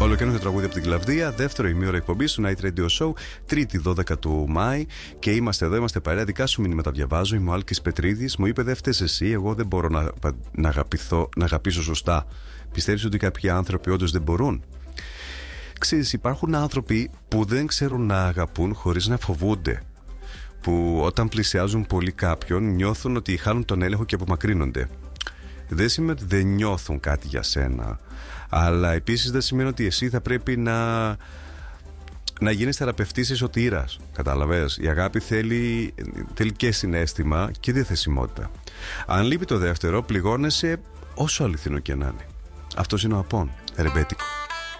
Ολοκαίνουργιο τραγούδι από την Κλαβδία, δεύτερο ημίωρο εκπομπή του Night Radio Show, 3η 12 του Μάη. Και είμαστε εδώ, είμαστε παρέα. Δικά σου μηνύματα διαβάζω. Είμαι ο Άλκης Πετρίδης. Μου είπε: δεν φταίς εσύ, εγώ δεν μπορώ να αγαπήσω σωστά. Πιστεύεις ότι κάποιοι άνθρωποι όντως δεν μπορούν? Ξέρεις, υπάρχουν άνθρωποι που δεν ξέρουν να αγαπούν χωρίς να φοβούνται. Που όταν πλησιάζουν πολύ κάποιον, νιώθουν ότι χάνουν τον έλεγχο και απομακρύνονται. Δεν σημαίνει ότι δεν νιώθουν κάτι για σένα, αλλά επίσης δεν σημαίνει ότι εσύ θα πρέπει να γίνεις θεραπευτής ή σωτήρας. Καταλαβες, η αγάπη θέλει και συναίσθημα και διαθεσιμότητα. Αν λείπει το δεύτερο, πληγώνεσαι όσο αληθινό και να είναι. Αυτός είναι ο Απών, ρεμπέτικο.